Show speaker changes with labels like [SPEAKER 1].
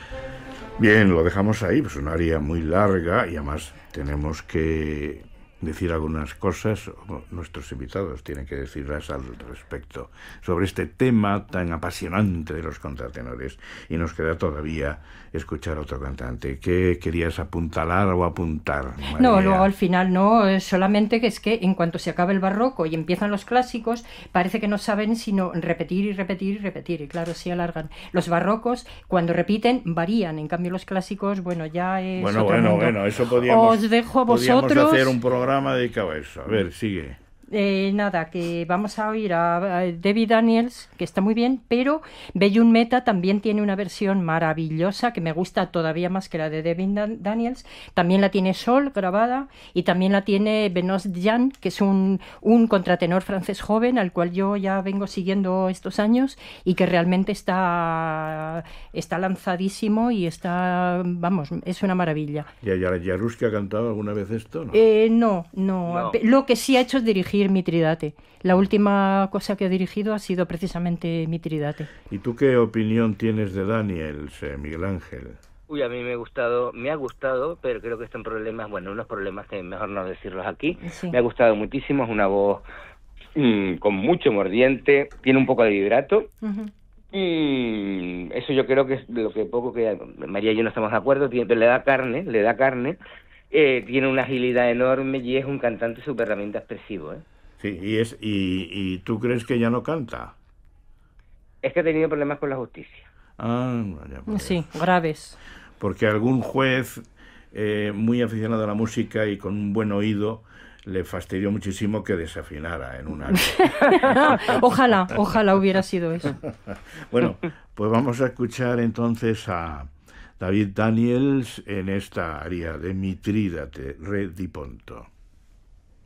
[SPEAKER 1] Bien, lo dejamos ahí, pues un área muy larga y además tenemos que decir algunas cosas, nuestros invitados tienen que decirlas al respecto, sobre este tema tan apasionante de los contratenores, y nos queda todavía escuchar a otro cantante. ¿Qué querías apuntalar o apuntar,
[SPEAKER 2] No, luego
[SPEAKER 1] María?
[SPEAKER 2] al final no, es solamente que es que en cuanto se acaba el barroco y empiezan los clásicos, parece que no saben sino repetir y repetir y repetir, y claro, sí alargan. Los barrocos, cuando repiten, varían, en cambio los clásicos, bueno, ya es
[SPEAKER 1] Bueno,
[SPEAKER 2] otro
[SPEAKER 1] bueno,
[SPEAKER 2] mundo.
[SPEAKER 1] bueno, eso
[SPEAKER 2] Os dejo a
[SPEAKER 1] podíamos hacer
[SPEAKER 2] vosotros.
[SPEAKER 1] un programa dedicado a eso. A ver, sigue.
[SPEAKER 2] Nada, que vamos a oír a Debbie Daniels, que está muy bien, pero Beyond Meta también tiene una versión maravillosa que me gusta todavía más que la de Debbie Daniels. También la tiene Sol grabada y también la tiene Benoît Jan, que es un contratenor francés joven al cual yo ya vengo siguiendo estos años y que realmente está lanzadísimo y está, vamos, es una maravilla.
[SPEAKER 1] ¿Yaruski ha cantado alguna vez esto? No.
[SPEAKER 2] No, no.
[SPEAKER 3] No.
[SPEAKER 2] Lo que sí ha hecho es dirigir Mitridate. La última cosa que ha dirigido ha sido precisamente Mitridate.
[SPEAKER 1] ¿Y tú qué opinión tienes de Daniels, Miguel Ángel?
[SPEAKER 3] Uy, a mí me ha gustado, pero creo que están problemas, bueno, unos problemas que mejor no decirlos aquí.
[SPEAKER 2] Sí.
[SPEAKER 3] Me ha gustado muchísimo, es una voz con mucho mordiente, tiene un poco de vibrato.
[SPEAKER 2] Ujú.
[SPEAKER 3] Y eso yo creo que es lo que poco que María y yo no estamos de acuerdo, le da carne, tiene una agilidad enorme y es un cantante súper herramienta expresivo, ¿eh?
[SPEAKER 1] Sí, y tú crees que ya no canta.
[SPEAKER 3] Es que ha tenido problemas con la justicia.
[SPEAKER 1] Ah, vaya por
[SPEAKER 2] Sí,
[SPEAKER 1] eso.
[SPEAKER 2] graves.
[SPEAKER 1] Porque algún juez muy aficionado a la música y con un buen oído le fastidió muchísimo que desafinara en un aria.
[SPEAKER 2] Ojalá hubiera sido eso.
[SPEAKER 1] Bueno, pues vamos a escuchar entonces a David Daniels en esta aria de Mitrídate, Re di Ponto.